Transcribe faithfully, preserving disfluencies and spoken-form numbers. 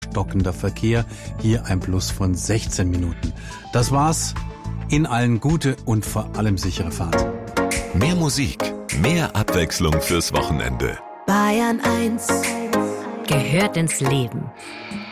stockender Verkehr. Hier ein Plus von sechzehn Minuten. Das war's. In allen gute und vor allem sichere Fahrt. Mehr Musik, mehr Abwechslung fürs Wochenende. Bayern eins gehört ins Leben.